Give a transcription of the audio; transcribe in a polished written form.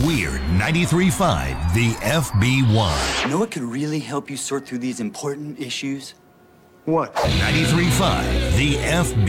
Weird 93.5, the FB1. You know what could really help you sort through these important issues? What? 93.5, the FB.